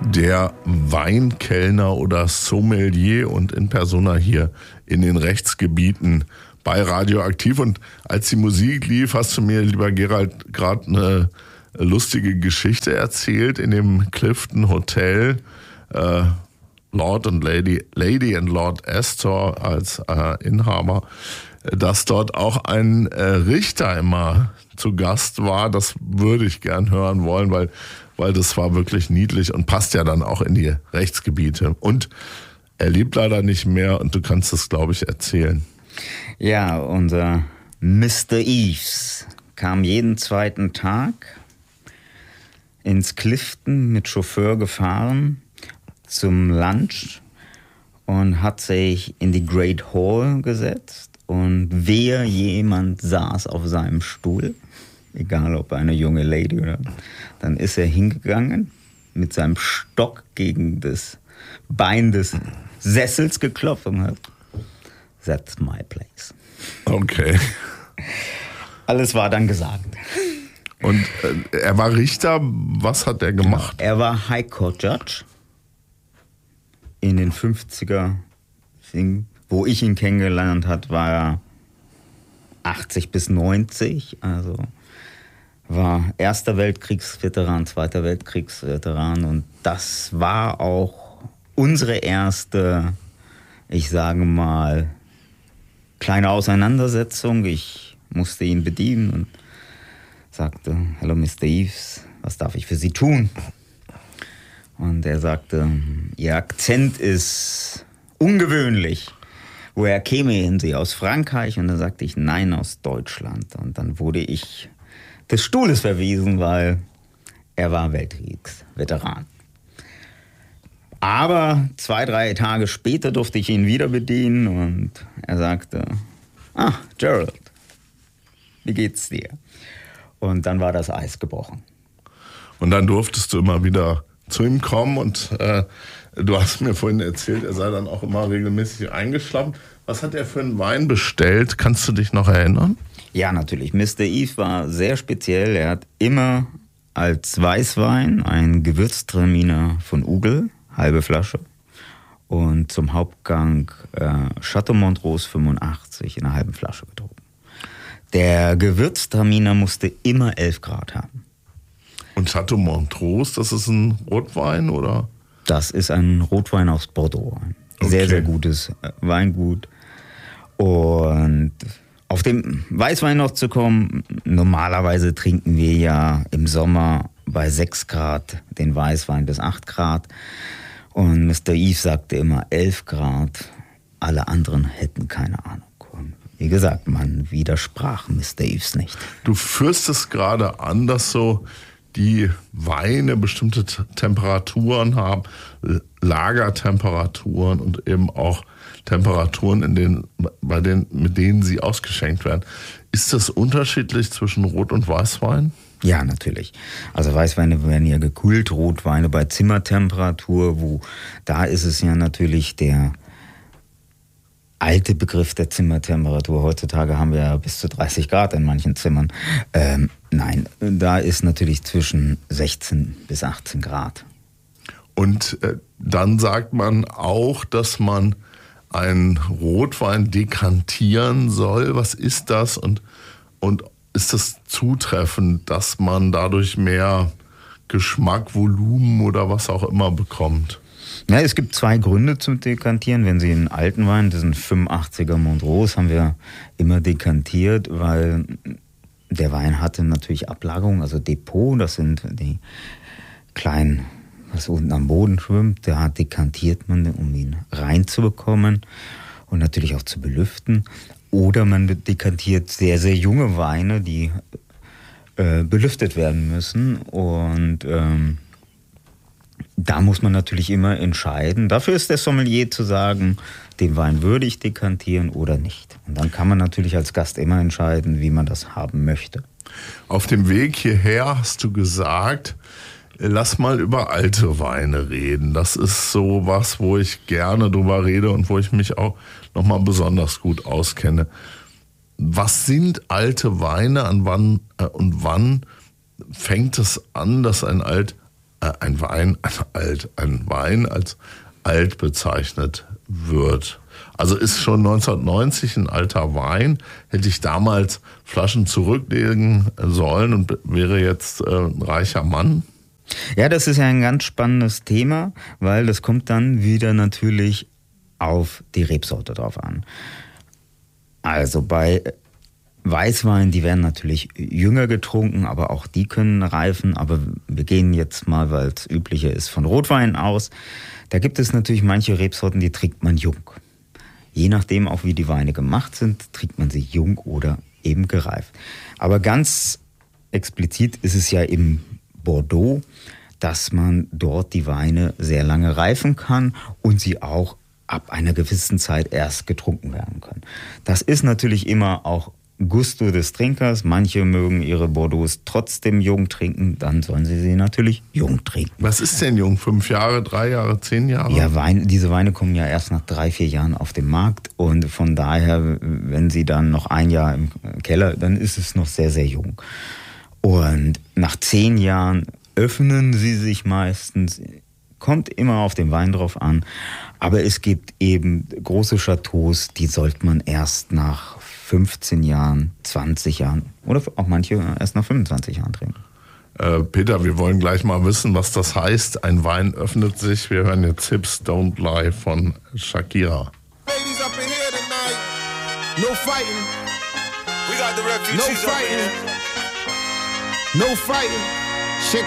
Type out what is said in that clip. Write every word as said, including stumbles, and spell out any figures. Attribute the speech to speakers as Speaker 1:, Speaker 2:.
Speaker 1: der Weinkellner oder Sommelier und in Persona hier in den Rechtsgebieten bei Radioaktiv. Und als die Musik lief, hast du mir, lieber Gerald, gerade eine lustige Geschichte erzählt in dem Clifton Hotel. Äh, Lord und Lady, Lady and Lord Astor als äh, Inhaber, dass dort auch ein äh, Richter immer zu Gast war. Das würde ich gern hören wollen, weil, weil das war wirklich niedlich und passt ja dann auch in die Rechtsgebiete. Und er lebt leider nicht mehr und du kannst es, glaube ich, erzählen.
Speaker 2: Ja, unser Mister Eves kam jeden zweiten Tag ins Clifton mit Chauffeur gefahren zum Lunch und hat sich in die Great Hall gesetzt und wer jemand saß auf seinem Stuhl, egal ob eine junge Lady oder, dann ist er hingegangen, mit seinem Stock gegen das Bein des Sessels geklopft und hat, that's my place.
Speaker 1: Okay.
Speaker 2: Alles war dann gesagt.
Speaker 1: Und äh, er war Richter, was hat er gemacht?
Speaker 2: Er war High Court Judge in den fünfziger, wo ich ihn kennengelernt habe, war er achtzig bis neunzig, also war Erster Weltkriegsveteran, Zweiter Weltkriegsveteran und das war auch unsere erste, ich sage mal, kleine Auseinandersetzung. Ich musste ihn bedienen und sagte, hello Mister Eves, was darf ich für Sie tun? Und er sagte, Ihr Akzent ist ungewöhnlich. Woher kämen Sie? Aus Frankreich? Und dann sagte ich, nein, aus Deutschland. Und dann wurde ich des Stuhles verwiesen, weil er war Weltkriegsveteran. Aber zwei, drei Tage später durfte ich ihn wieder bedienen und er sagte, ah, Gerald, wie geht's dir? Und dann war das Eis gebrochen.
Speaker 1: Und dann durftest du immer wieder zu ihm kommen und äh, du hast mir vorhin erzählt, er sei dann auch immer regelmäßig eingeschlafen. Was hat er für einen Wein bestellt? Kannst du dich noch erinnern?
Speaker 2: Ja, natürlich. Mister Eve war sehr speziell. Er hat immer als Weißwein einen Gewürztraminer von Ugel, halbe Flasche, und zum Hauptgang äh, Chateau Montrose fünfundachtzig in einer halben Flasche getrunken. Der Gewürztraminer musste immer elf Grad haben.
Speaker 1: Und Chateau Montrose, das ist ein Rotwein, oder?
Speaker 2: Das ist ein Rotwein aus Bordeaux. Ein okay. Sehr, sehr gutes Weingut. Und auf den Weißwein noch zu kommen, normalerweise trinken wir ja im Sommer bei sechs Grad den Weißwein bis acht Grad. Und Mister Eve sagte immer elf Grad, alle anderen hätten keine Ahnung. Und wie gesagt, man widersprach Mister Eves nicht.
Speaker 1: Du führst es gerade an, dass so die Weine bestimmte Temperaturen haben, Lagertemperaturen und eben auch Temperaturen, in denen, bei denen, mit denen sie ausgeschenkt werden. Ist das unterschiedlich zwischen Rot- und Weißwein?
Speaker 2: Ja, natürlich. Also Weißweine werden ja gekühlt, Rotweine bei Zimmertemperatur, wo da ist es ja natürlich der alte Begriff der Zimmertemperatur. Heutzutage haben wir ja bis zu dreißig Grad in manchen Zimmern. Ähm, nein, da ist natürlich zwischen sechzehn bis achtzehn Grad.
Speaker 1: Und äh, dann sagt man auch, dass man einen Rotwein dekantieren soll. Was ist das? Und, und ist das zutreffend, dass man dadurch mehr Geschmack, Volumen oder was auch immer bekommt?
Speaker 2: Ja, es gibt zwei Gründe zum Dekantieren. Wenn Sie einen alten Wein, diesen fünfundachtziger Montrose, haben wir immer dekantiert, weil der Wein hatte natürlich Ablagerung, also Depot, das sind die kleinen, was unten am Boden schwimmt. Da dekantiert man, um ihn reinzubekommen und natürlich auch zu belüften. Oder man dekantiert sehr, sehr junge Weine, die äh, belüftet werden müssen. Und ähm, da muss man natürlich immer entscheiden. Dafür ist der Sommelier zu sagen, den Wein würde ich dekantieren oder nicht. Und dann kann man natürlich als Gast immer entscheiden, wie man das haben möchte.
Speaker 1: Auf dem Weg hierher hast du gesagt, lass mal über alte Weine reden. Das ist so was, wo ich gerne drüber rede und wo ich mich auch nochmal besonders gut auskenne. Was sind alte Weine an wann, äh, und wann fängt es an, dass ein alt äh, ein Wein, ein, alt, ein Wein als alt bezeichnet wird. Also ist schon neunzehnhundertneunzig ein alter Wein. Hätte ich damals Flaschen zurücklegen sollen und wäre jetzt äh, ein reicher Mann?
Speaker 2: Ja, das ist ja ein ganz spannendes Thema, weil das kommt dann wieder natürlich auf die Rebsorte drauf an. Also bei Weißwein, die werden natürlich jünger getrunken, aber auch die können reifen. Aber wir gehen jetzt mal, weil es üblicher ist, von Rotwein aus. Da gibt es natürlich manche Rebsorten, die trinkt man jung. Je nachdem auch, wie die Weine gemacht sind, trinkt man sie jung oder eben gereift. Aber ganz explizit ist es ja im Bordeaux, dass man dort die Weine sehr lange reifen kann und sie auch ab einer gewissen Zeit erst getrunken werden können. Das ist natürlich immer auch Gusto des Trinkers. Manche mögen ihre Bordeaux trotzdem jung trinken, dann sollen sie sie natürlich jung trinken.
Speaker 1: Was ist denn jung? Fünf Jahre, drei Jahre, zehn Jahre?
Speaker 2: Ja, Wein, diese Weine kommen ja erst nach drei, vier Jahren auf den Markt und von daher, wenn sie dann noch ein Jahr im Keller, dann ist es noch sehr, sehr jung. Und nach zehn Jahren öffnen sie sich meistens, kommt immer auf den Wein drauf an, aber es gibt eben große Chateaus, die sollte man erst nach fünfzehn Jahren, zwanzig Jahren oder auch manche erst nach fünfundzwanzig Jahren trinken.
Speaker 1: Äh, Peter, wir wollen gleich mal wissen, was das heißt. Ein Wein öffnet sich. Wir hören jetzt Hips Don't Lie von Shakira.
Speaker 3: Ladies up in here tonight. No fighting. We got the refugees. No fighting. No fighting.